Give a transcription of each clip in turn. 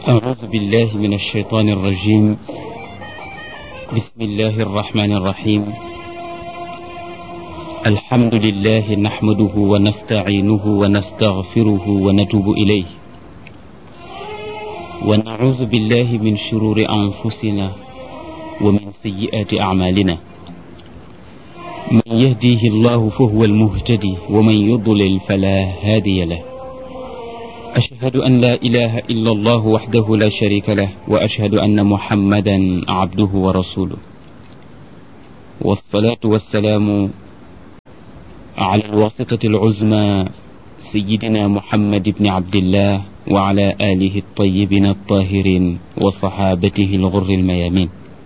أعوذ بالله من الشيطان الرجيم. بسم الله الرحمن الرحيم. الحمد لله نحمده ونستعينه ونستغفره ونتوب إليه، ونعوذ بالله من شرور أنفسنا ومن سيئات أعمالنا. من يهديه الله فهو المهتدي، ومن يضلل فلا هادي له. أشهد أن لا إله إلا الله وحده لا شريك له، وأشهد أن محمدا عبده ورسوله، والصلاة والسلام على الواسطة العظمى سيدنا محمد بن عبد الله وعلى آله الطيبين الطاهرين وصحابته الغر الميامين.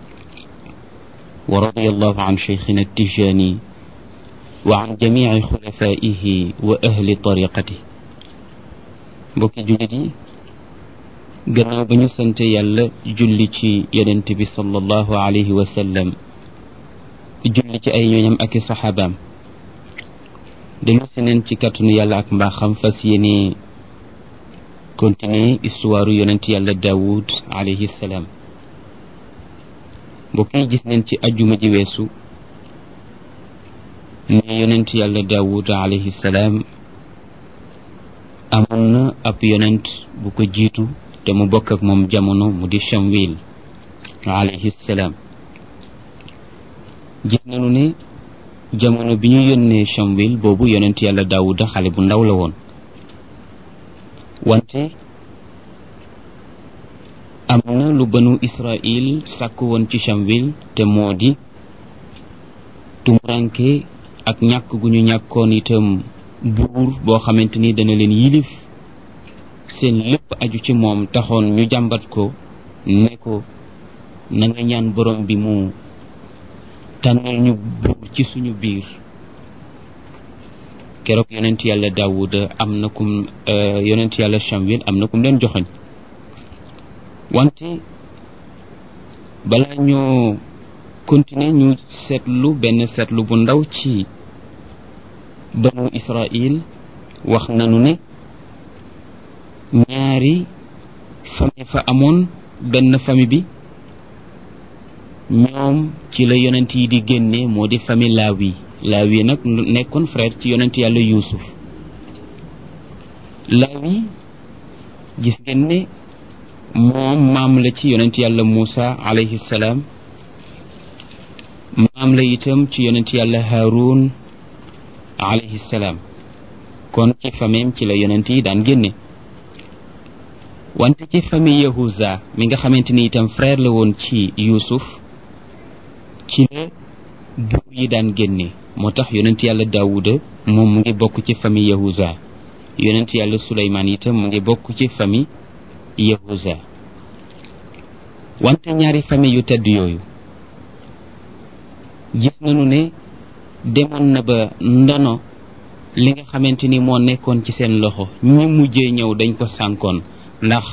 ورضي الله عن شيخنا التجاني وعن جميع خلفائه وأهل طريقته. mbokki jullit yi, gannaaw ba ñu sante yàlla julli ci yonent bi sallallahu alayhi wa sallam, julli ci ay ñooñam ak i saxaabaam, dañu si neen ci kàttanu yàlla ak mbaaxam fas yéene continuer histoire yonent yàlla Daawud alayhi salaam. mbokk yi, gis neen ci ajjuma ji weesu ne yonent yàlla Daawud alayhi salaam amoon na ab yonent bu ko jiitu te mu bokk ak moom jamono, mu di Shamwil alayhi salaam. gis nañu ne jamono bi ñu yónnee Shamwil boobu yonent yàlla Daawuda xale bu ndaw la woon, wante am na lu banu Israil sàkk woon ci Shamwil, te moo di tumuranke ak ñàkk gu ñu ñàkkoon itam buur boo xamante ni dana leen yilif, seen lépp aju ci moom, taxoon ñu jàmbat ko ne ko na nga ñaan borom bi mu tànnal ñu buur ci suñu biir. keroog yonent yàlla Daawuda am na kum yonent yàlla Shamwil am na kum leen joxoñ. wante balaa ñoo continuer ñu seetlu benn seetlu bu ndaw ci banu Israil. wax nañu ne ñaari famille fa amoon. benn famille bi ñoom ci la yonent yi di génne, moo di famille Laawi nag nekkoon frère ci yonent yàlla Yuusuf. Laawi gis ngeen ne moom maam la ci yonent yàlla Muusa alayhi salaam, maam la itam ci yonent yàlla Haarun alayhi salaam. kon ci famille ci la yonent yi daan génne. wante ci famille Yahuza mi nga xamante ni itam frère la woon ci Yuusuf, ci la buur yi daan génne. moo tax yonent yàlla Daawuda moom mu ngi bokk ci famille Yahuza, yonent yàlla Suleymaan itam mu ngi bokk ci famille Yahuza. wante ñaari famille yu tedd yooyu gis nañu ne demoon na ba ndono li nga xamante ni moo nekkoon ci seen loxo, ñi mujjee ñëw dañ ko sànkoon, ndax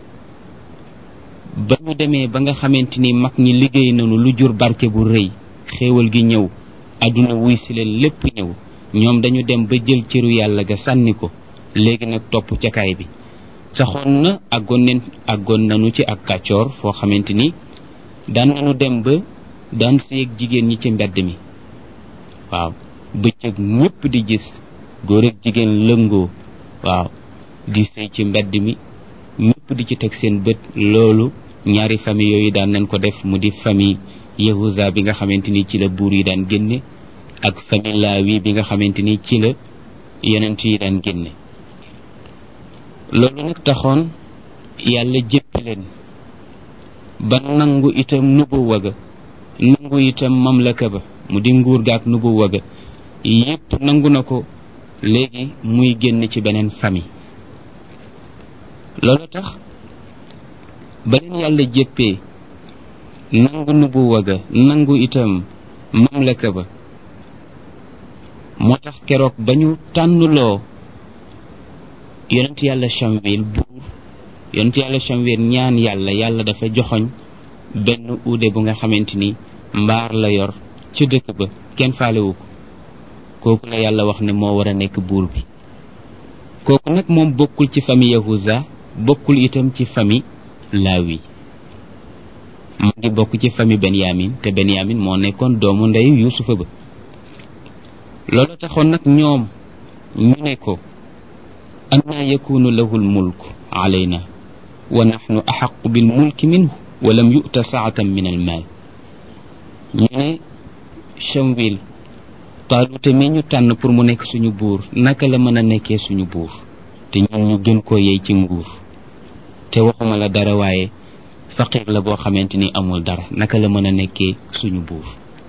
ba ñu demee ba nga xamante ni mag ñi liggéey nañu lu jur barke bu rëy, xéewal gi ñëw, àdduna wuy si leen, lépp ñëw, ñoom dañu dem ba jël cëru yàlla ga sànni ko. léegi nag topp ca kaay bi saxoon na àggoon nañu ci ak kàccoor foo xamante ni daan nañu dem ba daan séeg jigéen ñi ci mbedd mi. waaw, bëccëg ñépp di gis góor ak jigéen lëngoo, waaw, di sëy ci mbedd mi, ñépp di ci teg seen bët. loolu ñaari famille yooyu daan nañ ko def, mu di famille Yahuza bi nga xamante ni ci la buur yi daan génne, ak famille Laawi bi nga xamante ni ci la yonent yi daan génne. loolu nag taxoon yàlla jéppi leen ba nangu itam nubuwa ga, nangu itam mamlaka ba, mu di nguur ga ak nubuwa ga yépp nangu na ko. léegi muy génn ci beneen famille. loolu tax ba leen yàlla jéppee, nangu nubuwa ga, nangu itam mamlaka ba, moo tax keroog ba ñu tànnuloo yonent yàlla Shamwil buur, yonent yàlla Shamwil ñaan yàlla dafa joxoñ benn uude bu nga xamante ni mbaar la yor ci dëkk ba, kenn faalewu ko. kooku la yàlla wax ne moo war a nekk buur bi. kooku nag moom bokkul ci famille Yahuza, bokkul itam ci famille Laawi mu ngi bokk ci famille Benyamin te Benyamin moo nekkoon doomu ndeyu Yuusufa ba loolu taxoon nag ñoom ñu ne ko annaa yakunu lahu lmulk alayna wa naxnu axaqu bilmulki minhu wa lam yu'ta saatan min almaal ñu ne Shamwil Taaluta mi ñu tànn pour mu nekk suñu buur naka la mën a nekkee suñu buur te ñun ñu gën koo yey ci nguur te waxuma la dara waaye faqir la boo xamante ni amul dara naka la mën a nekkee suñu buur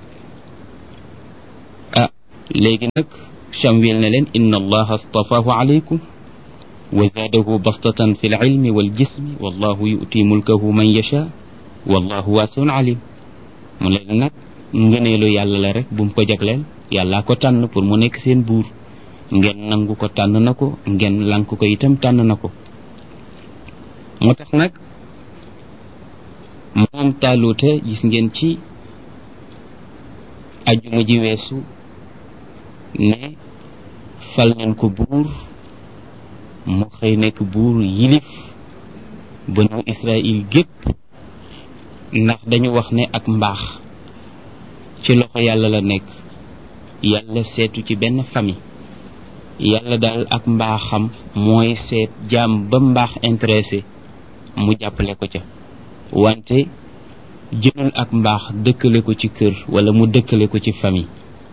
léegi nag Shamwil ne leen inna allaha astafaahu alaykum wa zaadahu bastatan fi lilmi waljismi wallahu yu'ti mulkahu man yasha wallahu waasiun alim mu leen nag ngëneelu yàlla la rek bu mu ko jagleel yàllaa ko tànn pour mu nekk seen buur ngeen nangu ko tànn na ko ngeen lank ko itam tànn na ko moo tax nag moom Taaluta gis ngeen ci ajuma ji weesu ne fal nañ ko buur mu xëy nekk buur yilif banu Israël gépp ndax dañu wax ne ak mbaax ci loxo yàlla la nekk yàlla seetu ci benn famille yàlla daal ak mbaaxam mooy seet jaam ba mbaax intéressé mu jàppale ko ca wante jëlul ak mbaax dëkkale ko ci kër wala mu dëkkale ko ci famille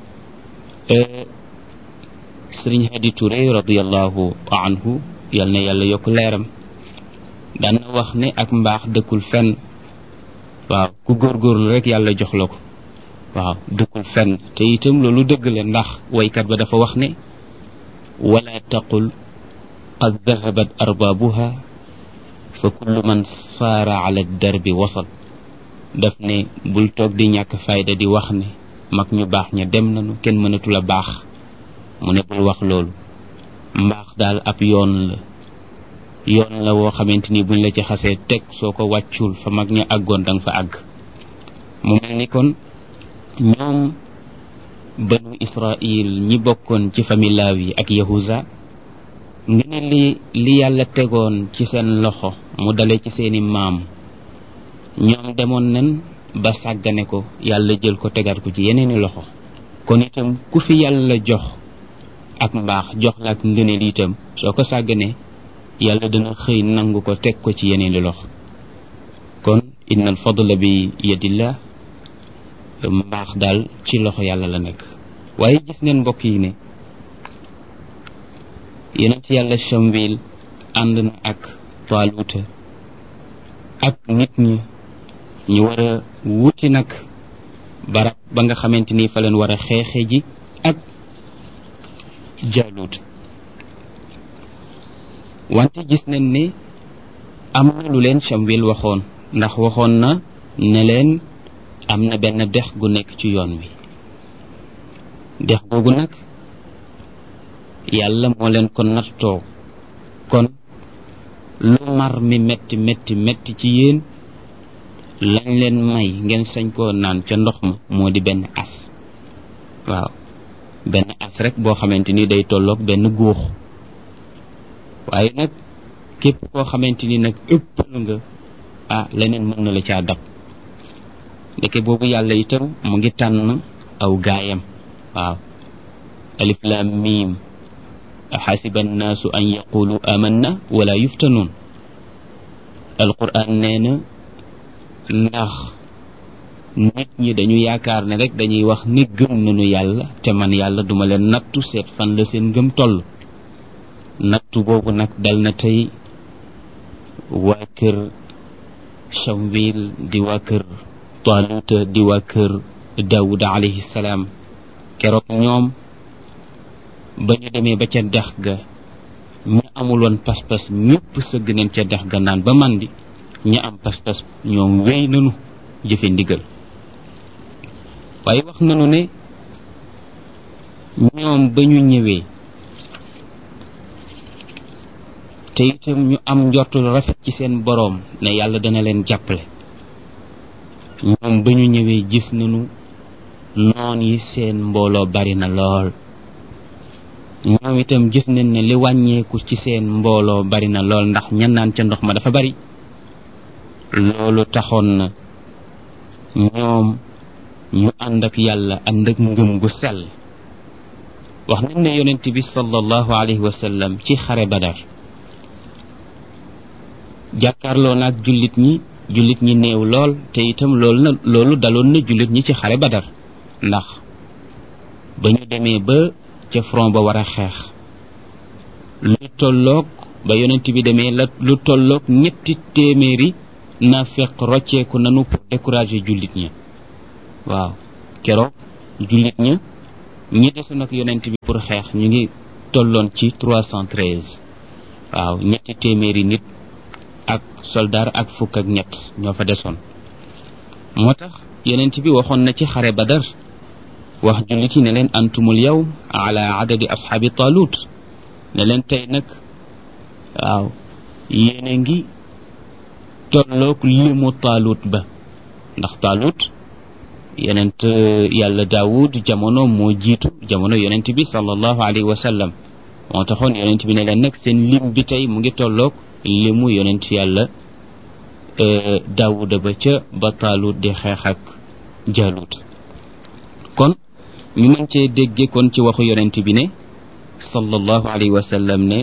Sëriñ Hadi Touré radiallahu anhu yal na yàlla yokk leeram daan na wax ne ak mbaax dëkkul fenn waaw ku góorgóorlu rek yàlla jox la ko waaw dëkkul fenn te itam loolu dëgg la ndax waykat ba dafa wax ne wala taqul qad dahabat arbaabuha fa kullu man saara ala darbi wasal daf ne bul toog di ñàkk fayda di wax ne mag ñu baax ña dem nañu kenn mënatul a baax mu ne bul wax loolu mbaax daal ab yoon la woo xamante ni buñ la ci xasee teg soo ko wàccul fa mag ña àggoon danga fa àgg mu mel ni kon ñoom banu Israil ñi bokkoon ci famille Laawi ak Yahuza nga ne li yàlla tegoon ci seen loxo mu dale ci seeni maam ñoom demoon nen ba sàggane ko yàlla jël ko tegaat ko ci yeneeni loxo kon itam ku fi yàlla jox ak mbaax jox la ak ngëneel itam soo ko sàgganee yàlla dana xëy nangu ko teg ko ci yeneeni loxo kon inna al fadla bi yadillah mbaax daal ci loxo yàlla la nekk waaye gis neen mbokk yi ne yonent yàlla Shamwil ànd na ak Taaluta ak nit ñi ñu war a wuti nag barab ba nga xamante ni fa leen war a xeexe ji ak Jaalut wante gis nañ ne am na lu leen Shamwil waxoon ndax waxoon na ne leen am na benn dex gu nekk ci yoon wi dex googu nag yàlla moo leen ko nattoo kon lu mar mi metti ci yéen lañ leen may ngeen sañ koo naan ca ndox ma moo di benn as waaw benn as rek boo xamante ni day tolloog benn góox waaye nag képp koo xamante ni nag ëppal nga leneen mën na la caa dab ndeke boobu yàlla itam mu ngi tànn aw gaayam waaw alif lam mim xasiba annaasu an yaqulu amanna wala yuftanuun alquran nee na ndax nit ñi dañu yaakaar ne rek dañuy wax ni gëm nañu yàlla te man yàlla duma leen nattu seet fan la seen ngëm toll nattu boobu nag dal na tey waa kër Shamwil di waa kër Taaluta di waa kër Daawuda alayhi salaam keroog ñoom ba ñu demee ba ca dex ga ñu amuloon pas-pas ñëpp sëgg nañ ca dex ga naan ba màndi ñi am pas-pas ñoom wéy nañu jëfe ndigal waaye wax nañu ne ñoom ba ñu ñëwee te itam ñu am njortul rafet ci seen boroom ne yàlla dana leen jàppale ñoom ba ñu ñëwee gis nañu noon yi seen mbooloo bari na lool ñoom itam gis nañ ne li wàññeeku ci seen mbooloo bari na lool ndax ñan naan ca ndox ma dafa bari loolu taxoon na ñoom ñu ànd ak yàlla ànd ak ngëm gu sell wax nañ ne yonent bi sallallahu alayhi wa sallam ci xare Badar jàkkaarloo naag jullit ñi néew lool te itam loolu daloon na jullit ñi ci xare Badar ndax ba ñu demee ba ca front ba war a xeex lu tolloog ba yonent bi demee lu tolloog 300 naafeq rocceeku nanu pour décourager jullit ña waaw keroog jullit ña ñi desoon ak yonent bi pour xeex ñu ngi tolloon ci 313 waaw 300 nit ak soldaar ak fukk ak ñett ñoo fa desoon moo tax yonent bi waxoon na ci xare Badar wax jullit yi ne leen antumul yawm ala adadi ashaabi Taalut ne leen tey nag waaw yéen a ngi tolloog limu Taalut ba ndax Taalut yonent yàlla Daawud jamono moo jiitu jamono yonent bi sallallahu alayhi wa sallam moo taxoon yonent bi ne leen nag seen lim bi tey mu ngi tolloog limu yonent yàlla Daawuda ba ca ba Taalut di xeex ak Jaalut kon ñu mën cee dégge kon ci waxu yonent bi ne sallallahu alayhi wa sallam ne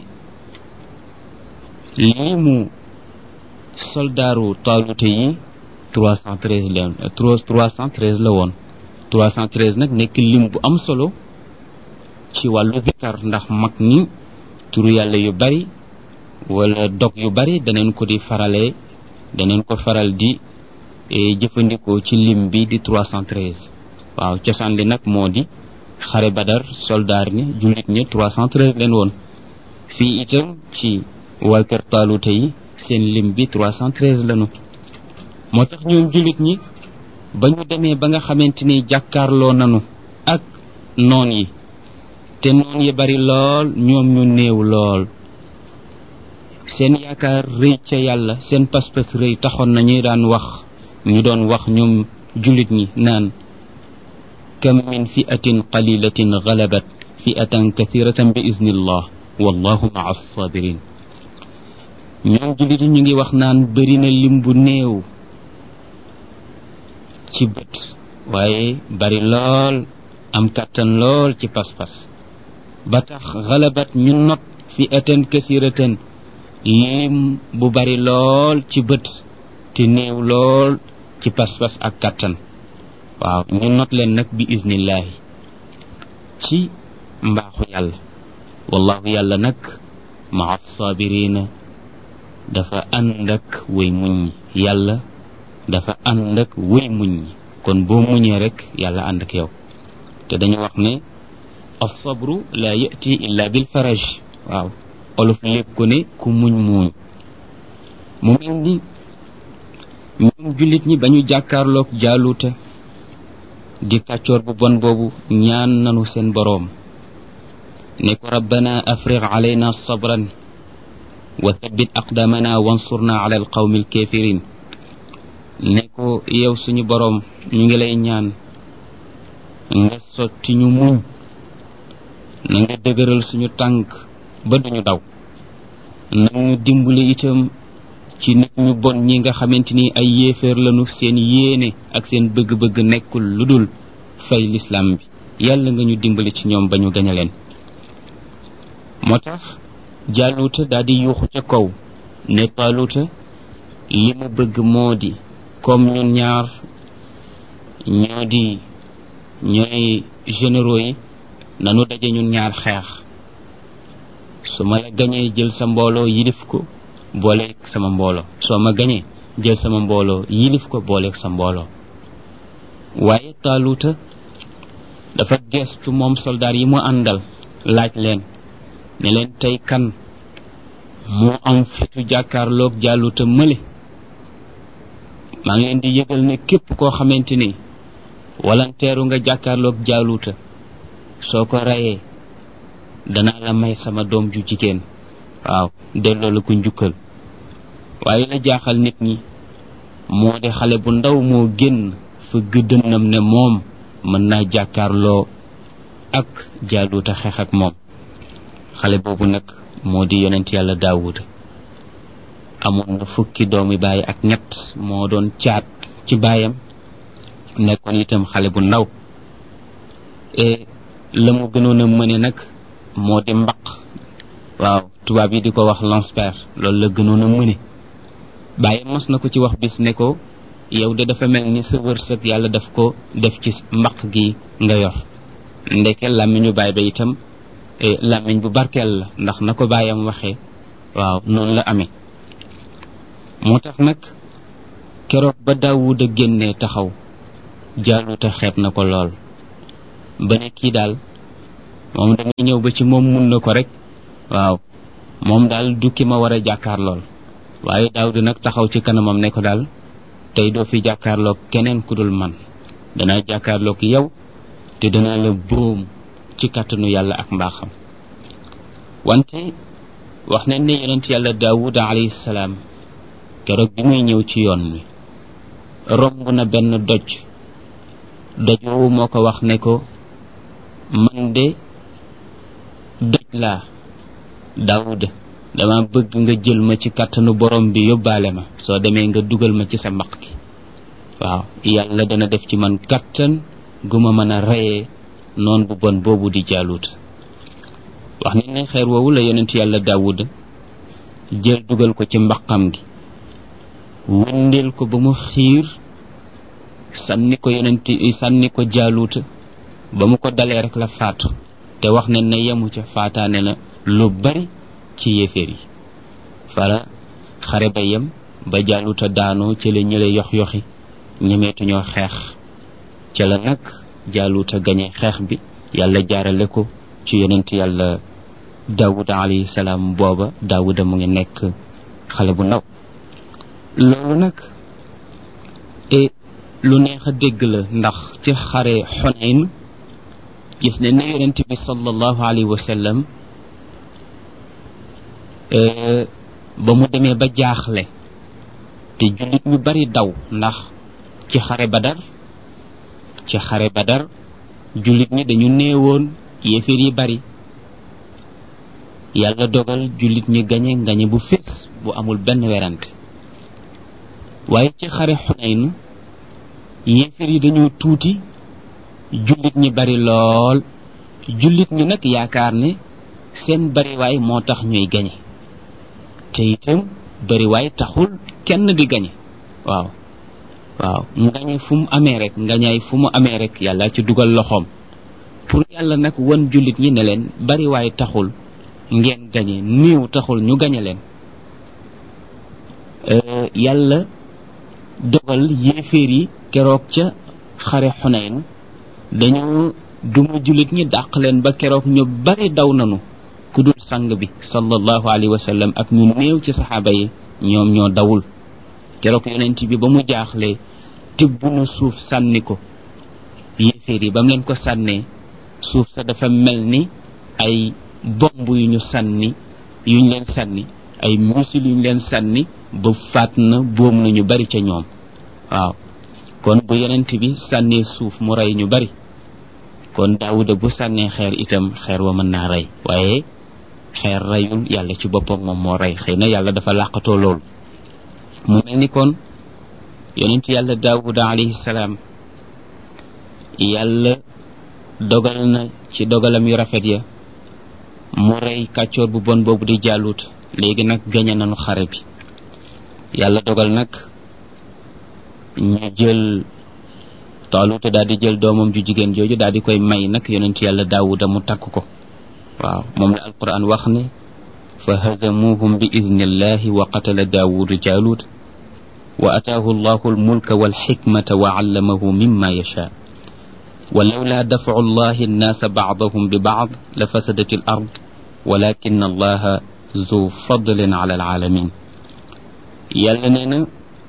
limu soldaaru Taalute yi 313 la woon 313 nag nekk lim bu am solo ci wàllu zikar ndax mag ñi turu yàlla yu bari wala dog yu bari daneen ko faral di jëfandikoo ci lim bi di 313 waaw cosaan li nag moo di xare Badar soldaar ni jullit ñi 313 leen woon fii itam ci waa kër Taalute yi seen lim bi 313 lanu moo tax ñoom jullit ñi ba ñu demee ba nga xamante ni jàkkaarloo nanu ak noon yi te noon yi bari lool ñoom ñu néew lool seen yaakaar rëy ca yàlla seen pas-pas rëy taxoon na ñu doon wax ñoom jullit ñi naan kam min fi'atin qalilatin ghalabat fi'atan kathiratan bi iznillah wallahu ma'a as-sabirin ñoom jullit yi ñu ngi wax naan bari na lim bu néew ci bët waaye bari lool am kàttan lool ci pas-pas ba tax xalabat ñu not fi atan kasiratan lim bu bari lool ci bët te néew lool ci pas-pas ak kàttan waaw ñu not leen nag bi iznillahi ci mbaaxu yàlla wallahu yàlla nag maa sabirina dafa ànd ak way muñ yàlla dafa ànd ak wéy muñ kon boo muñee rek yàlla ànd ak yow te dañu wax ne as-sabru la yati illa bil faraj waaw olof lépp ko ne ku muñ muuñ mu mel ni ñoom jullit ñi ba ñu jàkkaarloog Jaaluuta di kàccoor bu bon boobu ñaan nanu seen boroom ne ko rabbana afrigh alayna sabran wa thabbit aqdamana wansurna ala alqawmi alkafirin ne ko yow suñu boroom ñu ngi lay ñaan nga sotti ñu muñ na nga dëgëral suñu tànk ba duñu daw na ñu dimbali itam ci nit ñu bon ñi nga xamante ni ay yéeféer lañu seen yéene ak seen bëgg-bëgg nekkul lu dul fay lislaam bi yàlla nga ñu dimbali ci ñoom ba ñu gañe leen moo tax Jaaluuta daal di yuuxu ca kaw ne Taaluuta li ma bëgg moo di comme ñun ñaar ñooy généraux yi nanu daje ñun ñaar xeex su ma la gañee jël sa mbooloo yilif ko booleeg sama mbooloo soo ma gañee jël sama mbooloo yilif ko booleeg sa mbooloo waaye Taaluuta dafa geestu moom soldaar yi mu àndal laaj leen ne leen tey kan moo am fitu jàkkaarloog Jaaluuta mële maa ngi leen di yëgal ne képp koo xamante ni walanteeru nga jàkkaarloog Jaaluuta soo ko reyee danaa la may sama doom ju jigéen waaw delloo la ko njukkal waaye la jaaxal nit ñi moo di xale bu ndaw moo génn fa gëddënam ne moom mën naa jàkkaarloo ak Jaaluuta xeex ak moom xale boobu nag moo di yonent yàlla Daawuda amoon na fukki doomi baay ak ñett moo doon caat ci baayam nekkoon itam xale bu ndaw la mu gënoon a mëne nag moo di mbaq waaw tubaab yi di ko wax lance-pierre loolu la gënoon a mëne baayam mos na ko ci wax bis ne ko yow de dafa mel ni sa wërsëg yàlla daf ko def ci mbaq gi nga yor ndeke làmmiñu baay ba itam làmmiñ bu barkeel la ndax na ko baayam waxee waaw noonu la amee moo tax nag keroog ba Daawuda génnee taxaw Jaaluuta xeeb na ko lool ba ne kii daal moom damay ñëw ba ci moom mun na ko rek waaw moom daal du ki ma war a jàkkaar lool waaye Daawuda nag taxaw ci kanamam ne ko daal tey doo fi jàkkaarloog keneen ku dul man danaa jàkkaarloog yow te danaa la boom ci kàttanu yàlla ak mbaaxam wante wax nañ ne yonent yàlla Daawuda alayhi salaam keroog bi muy ñëw ci yoon wi romb na benn doj woowu moo ko wax ne ko man de doj laa Daawuda dama bëgg nga jël ma ci kàttanu borom bi yóbbaale ma soo demee nga dugal ma ci sa mbaq gi waaw yàlla dana def ci man kàttan gu ma mën a reyee noon bu bon boobu di Jaaluuta wax nañ ne xeer woowu la yonent yàlla Daawuda jël dugal ko ci mbaqam gi wëndeel ko ba mu xiir sànni ko Jaaluuta ba mu ko dalee rek la faatu te wax nañ ne yemu ca faataane na lu bari ci yéeféer yi fala xare ba yem ba Jaaluuta daanoo ci la ñële yox-yoxi ñemeetuñoo xeex ca la nag Jaaluuta gañe xeex bi yàlla jaarale ko ci yonent yàlla Daawuda alayhi salaam booba Daawuda mu ngi nekk xale bu ndaw loolu nag lu neex a dégg la ndax ci xare Xunayn gis ne ne yonent bi sallallahu alayhi wa sallam ba mu demee ba jaaxle te jullit ñu bari daw ndax ci xare Badar jullit ñi dañu néewoon yéeféer yi bari yàlla dogal jullit ñi gañe bu fés bu amul benn werante waaye ci xare Xunayn yéeféer yi dañoo tuuti jullit ñi bari lool jullit ñi nag yaakaar ne seen bariwaay moo tax ñuy gañe te itam bariwaay taxul kenn di gañe waaw ngañaay fu mu amee rek yàlla ci dugal loxoom pour yàlla nag wan jullit ñi ne leen bariwaay taxul ngeen gañe néew taxul ñu gañe leen yàlla dogal yéeféer yi keroog ca xare Xunayn dañu duma jullit ñi dàq leen ba keroog ñu bari daw nanu ku dul sang bi sallallahu alayhi wa sallam ak ñu néew ci saxaaba yi ñoom ñoo dawul keroog yonent bi ba mu jaaxlee tibb na suuf sànni ko yéeféer yi ba mu leen ko sànnee suuf sa dafa mel ni ay bomb yuñ leen sànni ay missile yuñ leen sànni ba faat na boom na ñu bari ca ñoom waaw kon bu yonent bi sànnee suuf mu rey ñu bari kon Daawuda bu sànnee xeer itam xeer wa mën naa rey waaye xeer reyul yàlla ci boppam moom moo rey xëy na yàlla dafa làqatoo loolu mu mel ni kon yonent yàlla Daawuda alayhi salaam yàlla dogal na ci dogalam yu rafet ya mu rey kàccoor bu bon boobu di Jaaluuta léegi nag gañe nañu xare bi yàlla dogal nag ñu jël Taaluuta daal di jël doomam ju jigéen jooju daal di koy may nag yonent yàlla Daawuda mu takk ko waaw moom la alquran wax ne fa hazamuhum bi idnillahi wa qatala Daawudu Jaaluuta wa ataahu allahu almulka walxikmata wa allamahu mimma yashaa ولولا دفع الله الناس بعضهم ببعض لفسدت الأرض ولكن الله ذو فضل على العالمين yàlla nee na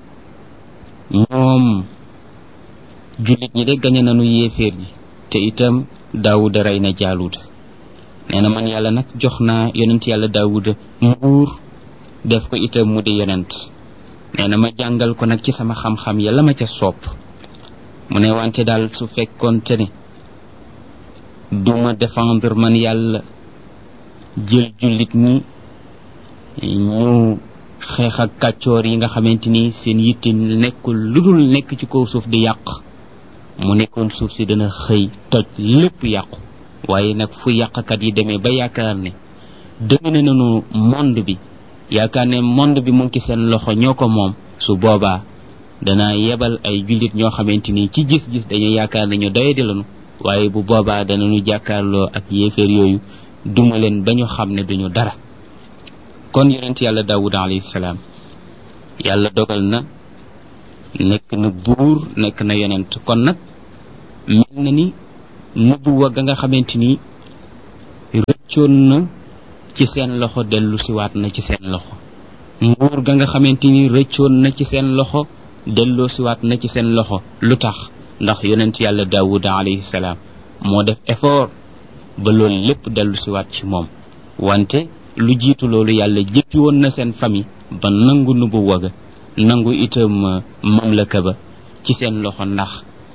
ñoom jullit ñi de gañe nañu yéeféer yi te itam Daawuda rey na Jaaluuta nee na man yàlla nag jox naa yonent yàlla Daawuda nguur def ko itam mu di yonent nee na ma jàngal ko nag ci sama xam-xam yàlla ma ca soob mu ne wante daal su fekkoonte ne duma défendre man yàlla jël jullit ñi ñu xeex ak kàccoor yi nga xamante ni seen yitte nekkul lu dul nekk ci kaw suuf di yàq mu nekkoon suuf si dana xëy toj lépp yàqu waaye nag fu yàqkat yi demee ba yaakaar ne domine nañu monde bi yaakaar ne monde bi mu ngi ci seen loxo ñoo ko moom su boobaa dana yebal ay jullit ñoo xamante ni ci gis-gis dañuy yaakaar ne ñu doyadi lañu waaye bu boobaa danañu jàkkaarloo ak yéeféer yooyu duma leen ba ñu xam ne duñu dara kon yonent yàlla Daawuda alayhi salaam yàlla dogal na nekk na buur nekk na yonent kon nag mel na ni nubuwa ga nga xamante ni rëccoon na ci seen loxo dellu siwaat na ci seen loxo nguur ga nga xamante ni rëccoon na ci seen loxo delloo siwaat na ci seen loxo lu tax ndax yonent yàlla Daawuda alayhi salaam moo def effort ba loolu lépp dellu siwaat ci moom wante lu jiitu loolu yàlla jëppi woon na seen famille ba nangu nubuwa ga nangu itam mamlaka ba ci seen loxo ndax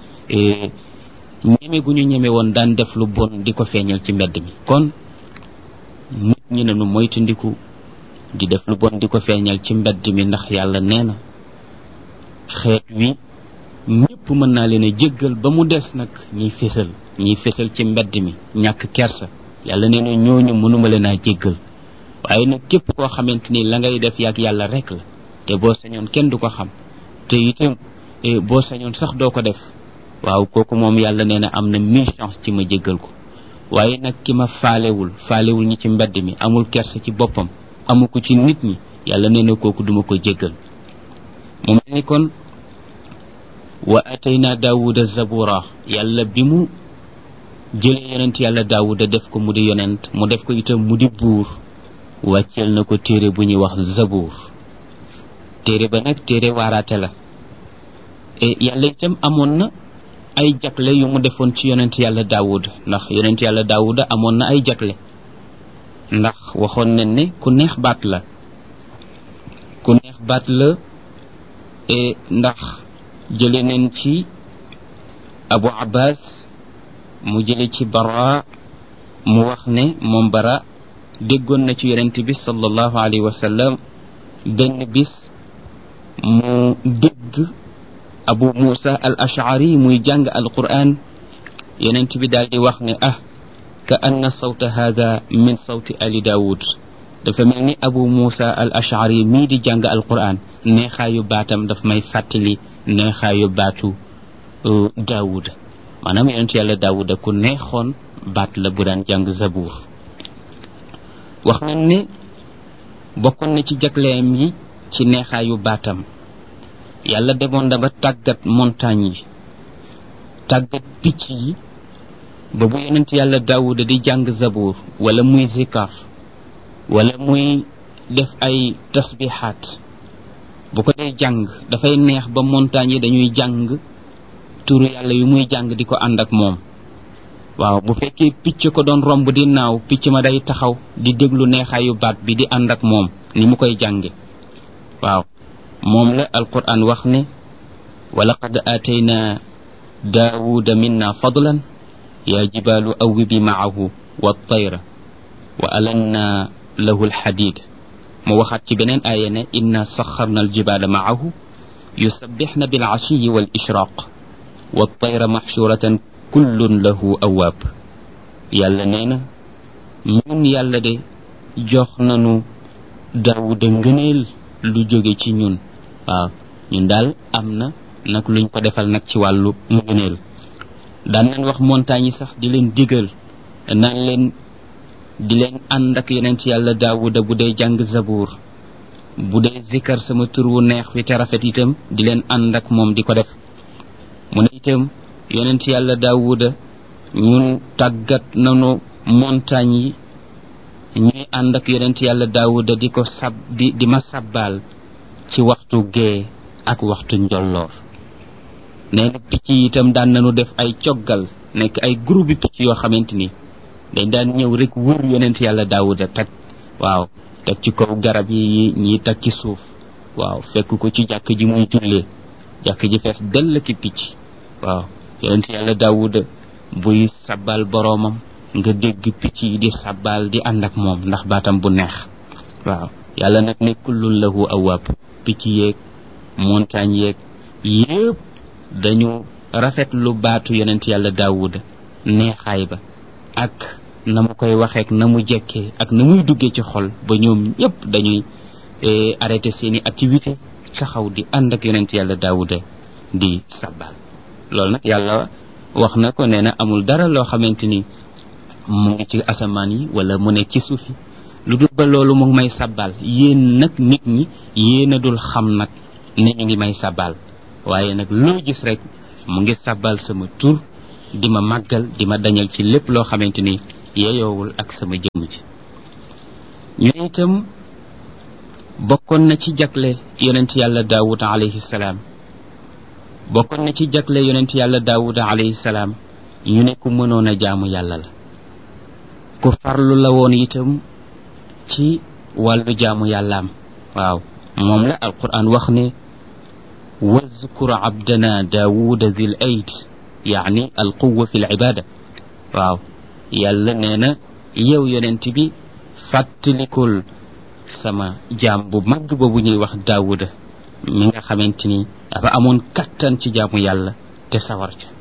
ñeme gu ñu ñeme woon daan def lu bon di ko feeñal ci mbedd mi kon nit ñi nañu moytandiku di def lu bon di ko feeñal ci mbedd mi ndax yàlla nee na xeet wi ñëpp mën naa leen a jéggal ba mu des nag ñiy fésal ci mbedd mi ñàkk kersa yàlla nee na ñooñu mënuma leen a jéggal waaye nag képp koo xamante ni la ngay def yaak yàlla rek la te boo sañoon kenn du ko xam te itam boo sañoon sax doo ko def waaw kooku moom yàlla nee na am na 1000 chance ci ma jéggal ko waaye nag ki ma faalewul ñi ci mbedd mi amul kersa ci boppam amu ko ci nit ñi yàlla nee na kooku duma ko jéggal mu mel ni kon wa atayna Daawuda zabura yàlla bi mu jëlee yonent yàlla Daawuda def ko mu di yonent mu def ko itam mu di buur wàcceel na ko téere bu ñuy wax zabuur téere ba nag téere waaraate la yàlla itam amoon na ay jagle yu mu defoon ci yonent yàlla Daawuda ndax yonent yàlla Daawuda amoon na ay jagle ndax waxoon nañ ne ku neex baat la ndax jële nañ ci Abu Abbas mu jële ci Bara mu wax ne moom Bara déggoon na ci yonent bi sallallahu alayhi wa sallam benn bis mu dégg Abu Musa al Ash'ari muy jàng alquran yonent bi daal di wax ne ka anna sawta hada min sawti ali Daawud dafa mel ni Abu Musa al Ash'ari mii di jàng alquran neexaayu baatam daf may fàttali neexaayu baatu Daawuda maanaam yonent yàlla Daawuda ku neexoon baat la bu daan jàng zabuur wax nañ ne bokkoon na ci jagleem yi ci neexaayu baatam yàlla demoon na ba tàggat montagne yi tàggat picc yi ba bu yonent yàlla Daawuda di jàng zabuur wala muy zikar wala muy def ay tasbihaat bu ko dee jàng dafay neex ba montagne yi dañuy jàng turu yàlla yu muy jàng di ko ànd ak moom waaw bu fekkee picc ko doon romb di naaw picc ma day taxaw di déglu neexaayu baat bi di ànd ak moom ni mu koy jànge waaw moom la alquran wax ne wa laqad aatayna daawuda minna fadlan yaa jibaalu awwibi maahu wa tayra wa alanna lahu alxadid mu waxaat ci beneen aaya ne inna saxarna aljibaala maahu yusabbixna bilcashiyi wal ishraq wa tayra maxshuratan kullun lahu awaab yàlla nee na ñun yàlla de jox nanu daawuda ngëneel lu jóge ci ñun waaw ñun daal am na nag luñ ko defal nag ci wàllu ngëneel daan nañ wax montagne yi sax di leen digal naan leen di leen ànd ak yonent yàlla daawuda bu dee jàng zabuur bu dee zikar sama tur wu neex wi te rafet itam di leen ànd ak moom di ko def mu ne itam yonent yàlla daawuda ñun tàggat nanu montagne yi ñuy ànd ak yonent yàlla daawuda di ko di ma sabbaal ci waxtu gee ak waxtu njolloor nee na picc yi itam daan nañu def ay coggal nekk ay groupe picc yoo xamante ni dañ daan ñëw rek wër yonent yàlla daawuda teg waaw teg ci kaw garab yi ñii teg ci suuf waaw fekk ko ci jàkk ji muy jullee jàkk ji fees dell ki picc waaw yonent yàlla daawuda buy sabbal boroomam nga dégg picc yi di sabbal di ànd ak moom ndax baatam bu neex waaw yàlla nag ne kullun lahu awaab picc yeeg montagne yeeg yépp dañu rafet lu baatu yonent yàlla daawuda neexaay ba ak na mu koy waxeek na mu jekkee ak na muy duggee ci xol ba ñoom ñëpp dañuy arrêté seeni activité taxaw di ànd ak yonent yàlla daawuda di sabbal loolu nag yàlla wax na ko nee na amul dara loo xamante ni mu ngi ci asamaan yi wala mu nekk ci suuf yi lu dul ba loolu mu ngi may sabbal yéen nag nit ñi yéen a dul xam nag ne ñu ngi may sabbal waaye nag loo gis rek mu ngi sabbal sama tur di ma màggal di ma dañal ci lépp loo xamante ni yeyoowul ak sama jëmm ci ñu ne itam bokkoon na ci jagle yonent yàlla daawuda alayhi salaam bokkoon na ci jagle yonent yàlla daawuda alayhi salaam ñu ne ku mënoon a jaamu yàlla la ku farlu la woon itam ci wàllu jaamu yàllaam waaw moom la alquran wax ne wazkur abdana daawuda zil ayd yaani alquwa fi l ibada waaw yàlla nee na yow yonent bi fàttalikul sama jaam bu mag boobu ñuy wax daawuda mi nga xamante ni dafa amoon kattan ci jaamu yàlla te sawar ca